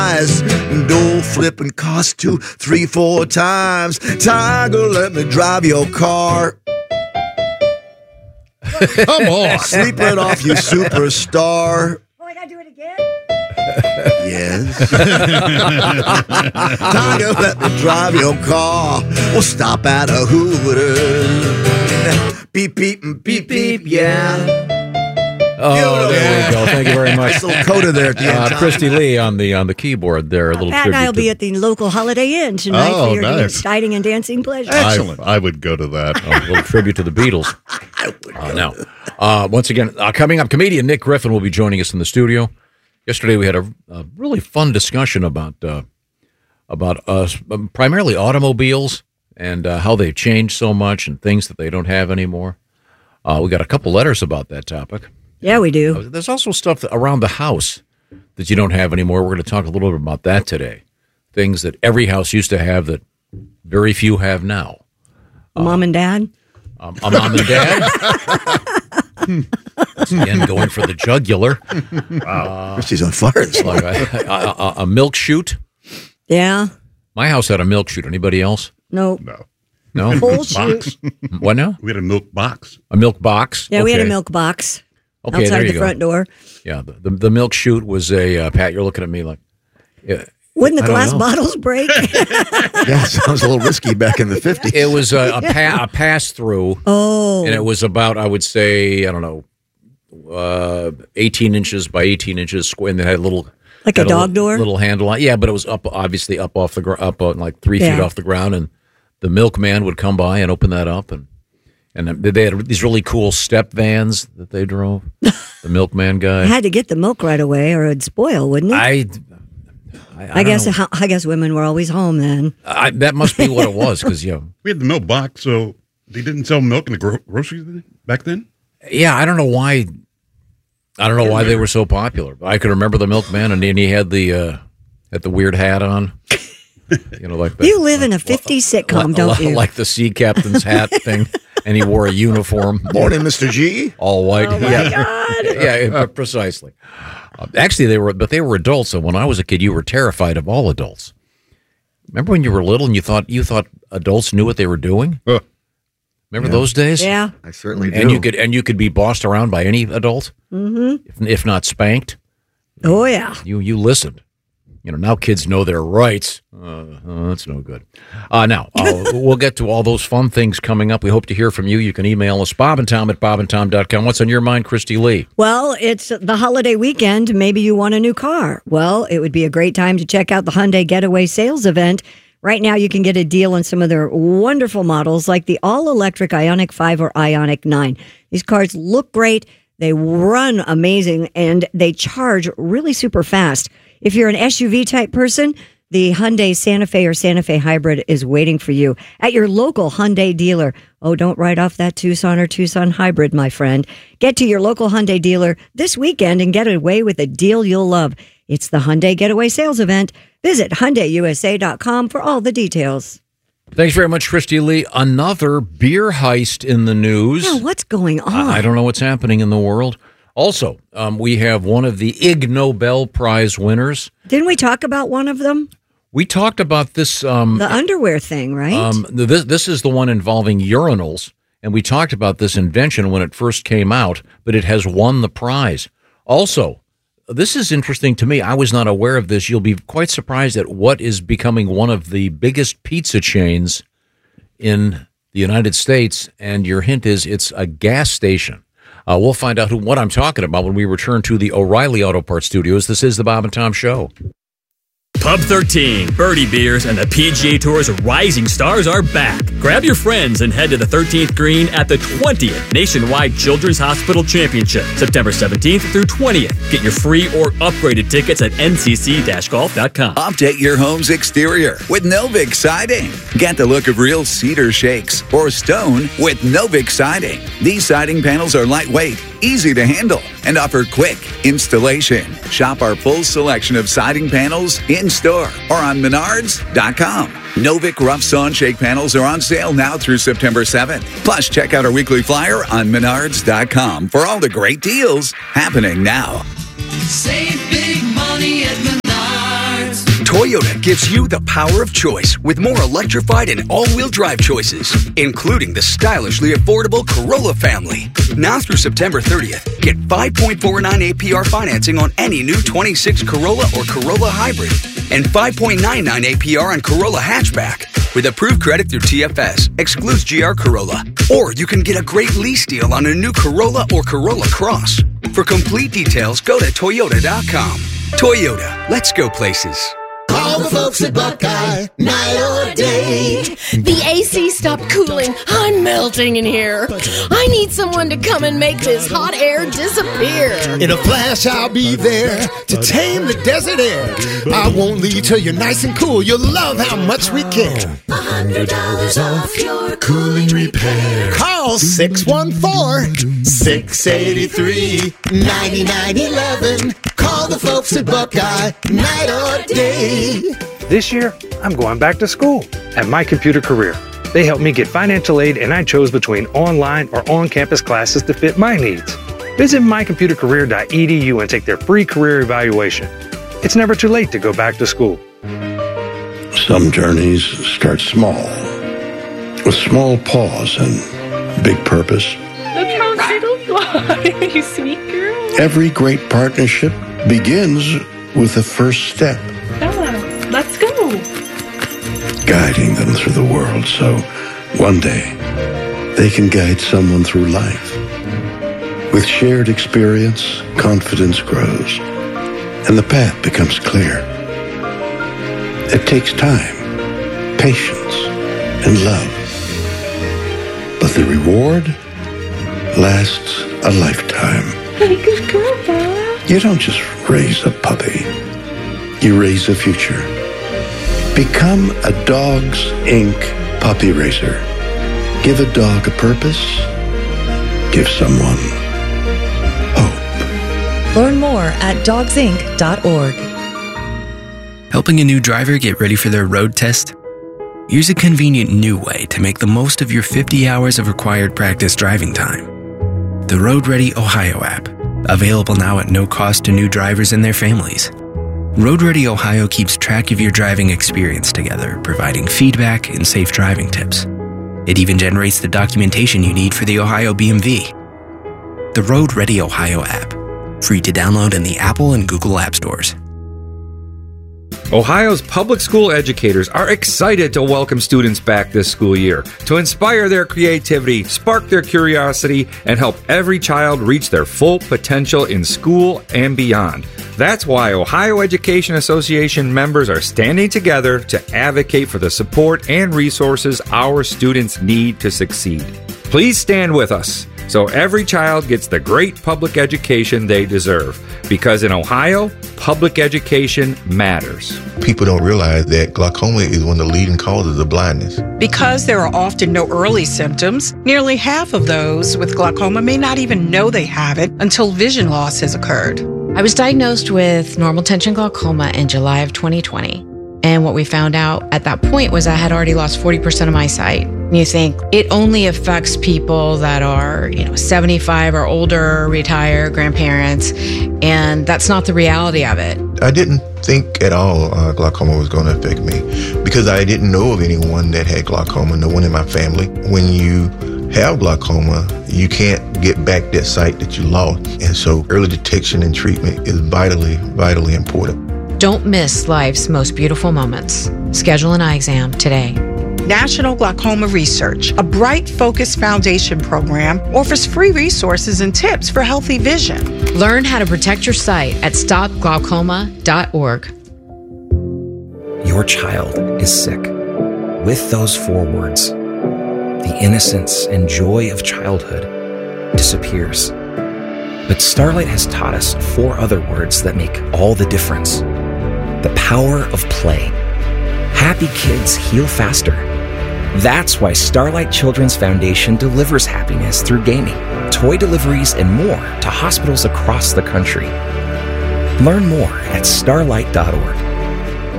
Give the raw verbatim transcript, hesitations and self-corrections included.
Door flipping cost two, three, four times. Tiger, let me drive your car. Come on. Sleep it off, you superstar. Oh, I gotta do it again? Yes. Tiger, let me drive your car. We'll stop at a Hooters. Beep, beep, and beep, beep, yeah. Oh, there we go. Thank you very much. Nice little coda there at the Uh, end. Christy Lee on the on the keyboard there. A little Pat and I will tribute be at the local Holiday Inn tonight Oh, for your nice. exciting and dancing pleasure. I, I would go to that. to, a little tribute to the Beatles. Uh, now, uh, once again, uh, coming up, comedian Nick Griffin will be joining us in the studio. Yesterday we had a, a really fun discussion about uh, about us, um, primarily automobiles and uh, how they've changed so much and things that they don't have anymore. Uh, we got a couple letters about that topic. Yeah, we do. There's also stuff that, around the house that you don't have anymore. We're going to talk a little bit about that today. Things that every house used to have that very few have now. Mom and Dad? Um, a mom and dad. Again, going for the jugular. Wow. Christy's on fire. This Like a, a, a, a milk chute. Yeah. My house had a milk chute. Anybody else? No. No. No? Full shoot. What now? We had a milk box. A milk box? Yeah, we had a Okay. milk box Okay, outside there you the go. front door. Yeah, the, the, the milk chute was a, uh, Pat, you're looking at me like, yeah, Wouldn't the I don't glass know. bottles break? Yeah, sounds a little risky back in the fifties. it was a, a, pa- a pass-through. Oh. And it was about, I would say, I don't know, uh, eighteen inches by eighteen inches square, and it had a little Like a had dog li- door? little handle on. Yeah, but it was up, obviously up off the gr- up on like three Yeah. feet off the ground, and the milkman would come by and open that up, and and they had these really cool step vans that they drove. The milkman guy. I had to get the milk right away or it'd spoil, wouldn't it? I, I, I, I guess don't know. I guess women were always home then. I, that must be what it was, because you know, We had the milk box, so they didn't sell milk in the gro- groceries then- back then? yeah, I don't know why. I don't know why they were so popular. But I could remember the milkman, and then he had the uh, had the weird hat on. You know, like the, You live in a fifties sitcom, li- don't li- you? Like the sea captain's hat thing, and he wore a uniform, Morning, Mister G. all white. Oh, my yeah, God. yeah, precisely. Uh, actually, they were, but they were adults. So when I was a kid, you were terrified of all adults. Remember when you were little and you thought you thought adults knew what they were doing? Huh. Remember those days? Yeah. I certainly do. And you could and you could be bossed around by any adult, mm-hmm. if, if not spanked. Oh, yeah. You you listened. You know, now kids know their rights. Uh, oh, that's no good. Uh, now, uh, we'll get to all those fun things coming up. We hope to hear from you. You can email us, Bob and Tom at bob and tom dot com. What's on your mind, Christy Lee? Well, it's the holiday weekend. Maybe you want a new car. Well, it would be a great time to check out the Hyundai Getaway Sales Event. Right now, you can get a deal on some of their wonderful models like the all-electric Ioniq five or Ioniq nine. These cars look great. They run amazing, and they charge really super fast. If you're an S U V type person, the Hyundai Santa Fe or Santa Fe Hybrid is waiting for you at your local Hyundai dealer. Oh, don't write off that Tucson or Tucson Hybrid, my friend. Get to your local Hyundai dealer this weekend and get away with a deal you'll love. It's the Hyundai Getaway Sales Event. Visit Hyundai U S A dot com for all the details. Thanks very much, Christy Lee. Another beer heist in the news. Yeah, what's going on? I, I don't know what's happening in the world. Also, um, we have one of the Ig Nobel Prize winners. Didn't we talk about one of them? We talked about this. Um, The underwear thing, right? um, this, this is the one involving urinals, and we talked about this invention when it first came out, but it has won the prize. Also, this is interesting to me. I was not aware of this. You'll be quite surprised at what is becoming one of the biggest pizza chains in the United States, and your hint is it's a gas station. Uh, we'll find out who, what I'm talking about when we return to the O'Reilly Auto Parts Studios. This is the Bob and Tom Show. Pub thirteen, Birdie Beers, and the P G A Tour's rising stars are back. Grab your friends and head to the thirteenth green at the twentieth Nationwide Children's Hospital Championship, September seventeenth through twentieth. Get your free or upgraded tickets at N C C golf dot com. Update your home's exterior with Novik Siding. Get the look of real cedar shakes or stone with Novik Siding. These siding panels are lightweight, easy to handle, and offer quick installation. Shop our full selection of siding panels in-store or on menards dot com. Novik Rough Sawn Shake panels are on sale now through September seventh. Plus, check out our weekly flyer on menards dot com for all the great deals happening now. Save big money at Menards. Toyota gives you the power of choice with more electrified and all-wheel drive choices, including the stylishly affordable Corolla family. Now through September thirtieth, get five point four nine A P R financing on any new twenty-six Corolla or Corolla Hybrid and five point nine nine A P R on Corolla Hatchback. With approved credit through T F S, excludes G R Corolla. Or you can get a great lease deal on a new Corolla or Corolla Cross. For complete details, go to Toyota dot com. Toyota, let's go places. Call the folks at Buckeye, night or day. The A C stopped cooling. I'm melting in here. I need someone to come and make this hot air disappear. In a flash, I'll be there to tame the desert air. I won't leave till you're nice and cool. You'll love how much we care. A hundred dollars off your cooling repair. Call six one four, six eight three, nine nine one one. Call the folks at Buckeye, night or day. This year, I'm going back to school at My Computer Career. They helped me get financial aid, and I chose between online or on-campus classes to fit my needs. Visit my computer career dot e d u and take their free career evaluation. It's never too late to go back to school. Some journeys start small, with small pause and big purpose. Look how little you are, you sweet girl. Every great partnership begins with the first step. Bella, let's go. Guiding them through the world so one day they can guide someone through life. With shared experience, confidence grows, and the path becomes clear. It takes time, patience, and love. But the reward lasts a lifetime. Hey, good girl, Bella. You don't just raise a puppy. You raise a future. Become a Dogs Incorporated puppy raiser. Give a dog a purpose. Give someone hope. Learn more at dogs inc dot org. Helping a new driver get ready for their road test? Here's a convenient new way to make the most of your fifty hours of required practice driving time. The Road Ready Ohio app, available now at no cost to new drivers and their families. Road Ready Ohio keeps track of your driving experience together, providing feedback and safe driving tips. It even generates the documentation you need for the Ohio B M V. The Road Ready Ohio app, free to download in the Apple and Google App Stores. Ohio's public school educators are excited to welcome students back this school year to inspire their creativity, spark their curiosity, and help every child reach their full potential in school and beyond. That's why Ohio Education Association members are standing together to advocate for the support and resources our students need to succeed. Please stand with us so every child gets the great public education they deserve. Because in Ohio, public education matters. People don't realize that glaucoma is one of the leading causes of blindness. Because there are often no early symptoms, nearly half of those with glaucoma may not even know they have it until vision loss has occurred. I was diagnosed with normal tension glaucoma in July of twenty twenty. And what we found out at that point was I had already lost forty percent of my sight. And you think it only affects people that are, you know, seventy-five or older, retired, grandparents, and that's not the reality of it. I didn't think at all uh, glaucoma was going to affect me because I didn't know of anyone that had glaucoma, no one in my family. When you have glaucoma, you can't get back that sight that you lost. And so early detection and treatment is vitally, vitally important. Don't miss life's most beautiful moments. Schedule an eye exam today. National Glaucoma Research, a bright, focused foundation program, offers free resources and tips for healthy vision. Learn how to protect your sight at stop glaucoma dot org. Your child is sick. With those four words, the innocence and joy of childhood disappears. But Starlight has taught us four other words that make all the difference. The power of play. Happy kids heal faster. That's why Starlight Children's Foundation delivers happiness through gaming, toy deliveries, and more to hospitals across the country. Learn more at starlight dot org.